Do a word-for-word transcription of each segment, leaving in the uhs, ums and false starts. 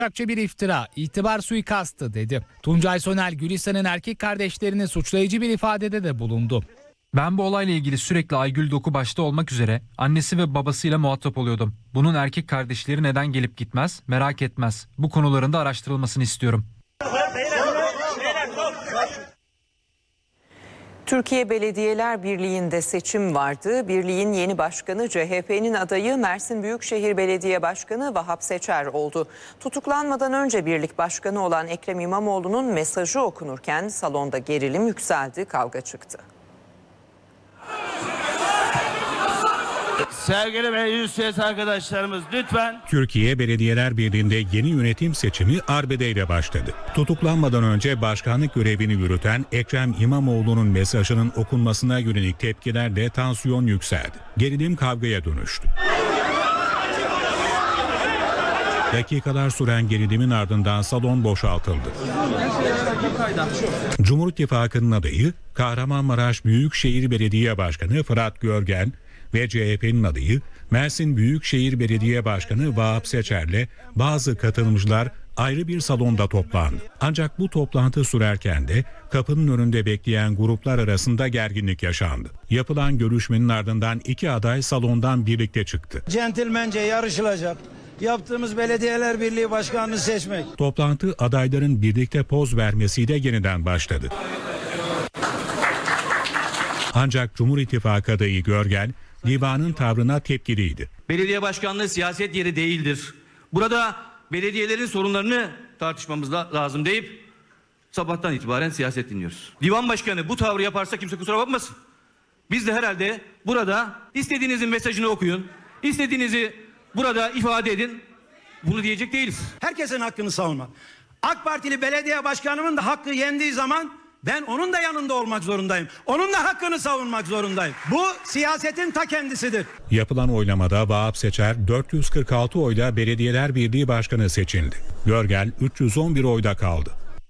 bir iftira, itibar suikastı dedi. Tuncay Sonel, Gülistan'ın erkek kardeşlerini suçlayıcı bir ifadede de bulundu. Ben bu olayla ilgili sürekli Aygül Doku başta olmak üzere annesi ve babasıyla muhatap oluyordum. Bunun erkek kardeşleri neden gelip gitmez, merak etmez. Bu konuların da araştırılmasını istiyorum. Türkiye Belediyeler Birliği'nde seçim vardı. Birliğin yeni başkanı C H P'nin adayı Mersin Büyükşehir Belediye Başkanı Vahap Seçer oldu. Tutuklanmadan önce birlik başkanı olan Ekrem İmamoğlu'nun mesajı okunurken salonda gerilim yükseldi, kavga çıktı. Sevgili meclis üyesi arkadaşlarımız lütfen. Türkiye Belediyeler Birliği'nde yeni yönetim seçimi arbedeyle başladı. Tutuklanmadan önce başkanlık görevini yürüten Ekrem İmamoğlu'nun mesajının okunmasına yönelik tepkilerle tansiyon yükseldi. Gerilim kavgaya dönüştü. Dakikalar süren gerilimin ardından salon boşaltıldı. Cumhur İttifakı'nın adayı Kahramanmaraş Büyükşehir Belediye Başkanı Fırat Görgen ve C H P'nin adayı Mersin Büyükşehir Belediye Başkanı Vahap Seçer'le bazı katılımcılar ayrı bir salonda toplandı. Ancak bu toplantı sürerken de kapının önünde bekleyen gruplar arasında gerginlik yaşandı. Yapılan görüşmenin ardından iki aday salondan birlikte çıktı. Centilmence yarışılacak. Yaptığımız Belediyeler Birliği Başkanı'nı seçmek. Toplantı adayların birlikte poz vermesiyle yeniden başladı. Ancak Cumhur İttifakı adayı Görgen, divanın tavrına tepkiliydi. Belediye başkanlığı siyaset yeri değildir. Burada belediyelerin sorunlarını tartışmamız lazım deyip sabahtan itibaren siyaset dinliyoruz. Divan başkanı bu tavrı yaparsa kimse kusura bakmasın. Biz de herhalde burada istediğinizin mesajını okuyun, istediğinizi burada ifade edin. Bunu diyecek değiliz. Herkesin hakkını savunmak. AK Partili belediye başkanımın da hakkı yendiği zaman ben onun da yanında olmak zorundayım. Onun da hakkını savunmak zorundayım. Bu siyasetin ta kendisidir. Yapılan oylamada Vahap Seçer dört yüz kırk altı oyla Belediyeler Birliği Başkanı seçildi. Görgel üç yüz on bir oyda kaldı.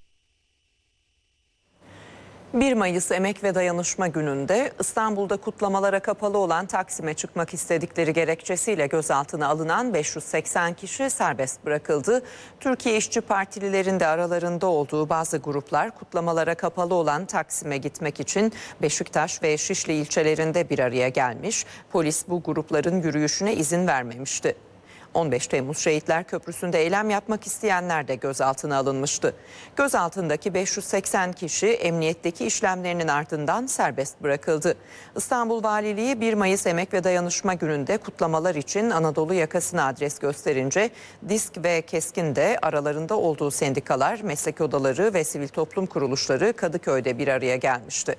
bir Mayıs Emek ve Dayanışma Günü'nde İstanbul'da kutlamalara kapalı olan Taksim'e çıkmak istedikleri gerekçesiyle gözaltına alınan beş yüz seksen kişi serbest bırakıldı. Türkiye İşçi Partililerin de aralarında olduğu bazı gruplar kutlamalara kapalı olan Taksim'e gitmek için Beşiktaş ve Şişli ilçelerinde bir araya gelmiş. Polis bu grupların yürüyüşüne izin vermemişti. on beş Temmuz Şehitler Köprüsü'nde eylem yapmak isteyenler de gözaltına alınmıştı. Gözaltındaki beş yüz seksen kişi emniyetteki işlemlerinin ardından serbest bırakıldı. İstanbul Valiliği bir Mayıs Emek ve Dayanışma Günü'nde kutlamalar için Anadolu yakasına adres gösterince DİSK ve KESK'in de aralarında olduğu sendikalar, meslek odaları ve sivil toplum kuruluşları Kadıköy'de bir araya gelmişti.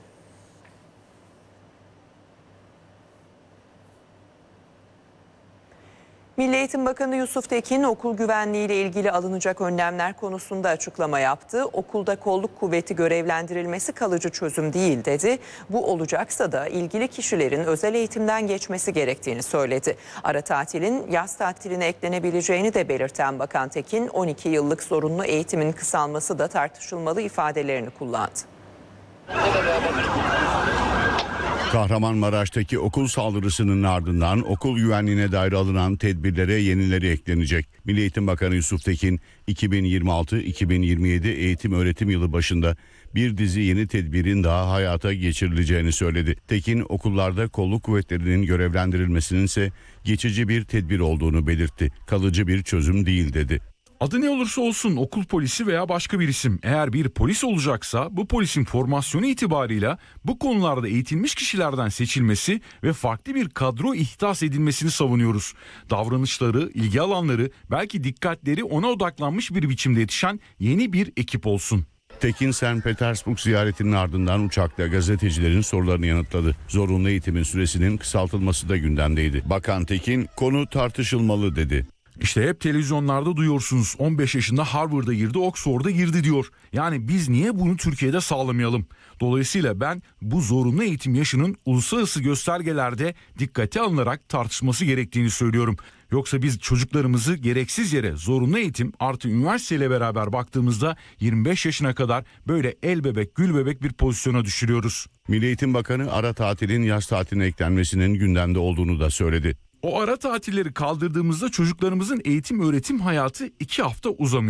Milli Eğitim Bakanı Yusuf Tekin okul güvenliği ile ilgili alınacak önlemler konusunda açıklama yaptı. Okulda kolluk kuvveti görevlendirilmesi kalıcı çözüm değil dedi. Bu olacaksa da ilgili kişilerin özel eğitimden geçmesi gerektiğini söyledi. Ara tatilin yaz tatiline eklenebileceğini de belirten Bakan Tekin, on iki yıllık zorunlu eğitimin kısalması da tartışılmalı ifadelerini kullandı. Kahramanmaraş'taki okul saldırısının ardından okul güvenliğine dair alınan tedbirlere yenileri eklenecek. Milli Eğitim Bakanı Yusuf Tekin, iki bin yirmi altı iki bin yirmi yedi eğitim öğretim yılı başında bir dizi yeni tedbirin daha hayata geçirileceğini söyledi. Tekin, okullarda kolluk kuvvetlerinin görevlendirilmesinin ise geçici bir tedbir olduğunu belirtti. Kalıcı bir çözüm değil dedi. Adı ne olursa olsun okul polisi veya başka bir isim eğer bir polis olacaksa bu polisin formasyonu itibarıyla bu konularda eğitilmiş kişilerden seçilmesi ve farklı bir kadro ihdas edilmesini savunuyoruz. Davranışları, ilgi alanları, belki dikkatleri ona odaklanmış bir biçimde yetişen yeni bir ekip olsun. Tekin, Sankt Petersburg ziyaretinin ardından uçakta gazetecilerin sorularını yanıtladı. Zorunlu eğitimin süresinin kısaltılması da gündemdeydi. Bakan Tekin, konu tartışılmalı dedi. İşte hep televizyonlarda duyuyorsunuz, on beş yaşında Harvard'a girdi, Oxford'a girdi diyor. Yani biz niye bunu Türkiye'de sağlamayalım? Dolayısıyla ben bu zorunlu eğitim yaşının uluslararası göstergelerde dikkate alınarak tartışması gerektiğini söylüyorum. Yoksa biz çocuklarımızı gereksiz yere zorunlu eğitim artı üniversiteyle beraber baktığımızda yirmi beş yaşına kadar böyle el bebek gül bebek bir pozisyona düşürüyoruz. Milli Eğitim Bakanı ara tatilin yaz tatiline eklenmesinin gündemde olduğunu da söyledi. O ara tatilleri kaldırdığımızda çocuklarımızın eğitim öğretim hayatı iki hafta uzamıyor.